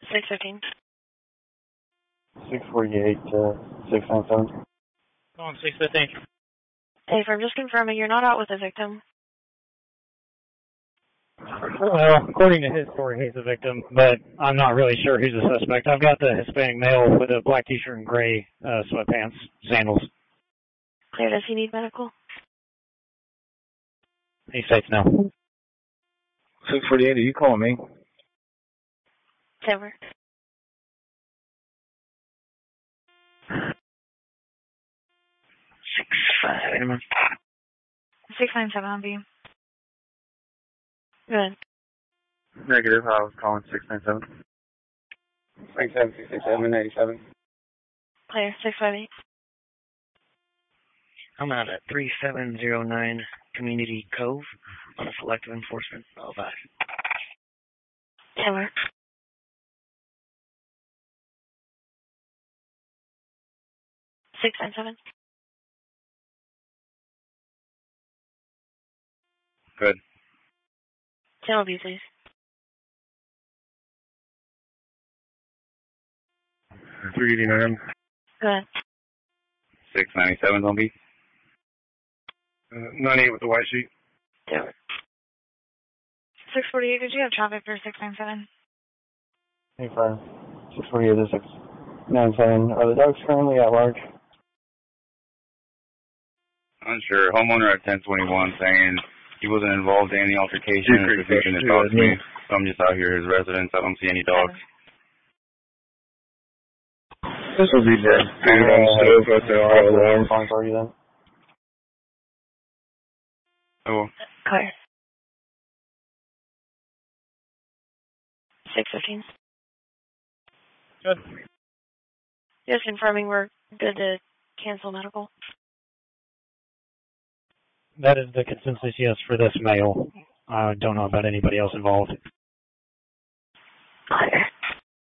615. 648 to 697. On 615. Hey, I'm just confirming you're not out with the victim. Well, according to his story, he's a victim, but I'm not really sure who's the suspect. I've got the Hispanic male with a black t-shirt and gray sweatpants, sandals. Clear, does he need medical? He's safe now. 648, are you calling me? Taylor. Anyone? 697 on beam. Good. Negative, I was calling 697. 667, 97. Clear, 658. I'm out at 3709 Community Cove on a selective enforcement 05. Taylor. Six nine seven. Good. Channel B, please. 389. Good. 697 on B. 98 with the white sheet. Taylor. 648, did you have traffic for 697? Hey, fire. 648 to 697. Are the dogs currently at large? Unsure. Homeowner at 1021 saying he wasn't involved in any altercation or refusing to talk to me. So I'm just out here as residents. I don't see any dogs. This will be dead. Alarm party then. Oh. Clear. 615. Good. Just confirming we're good to cancel medical. That is the consensus, yes, for this male. I don't know about anybody else involved. Clear.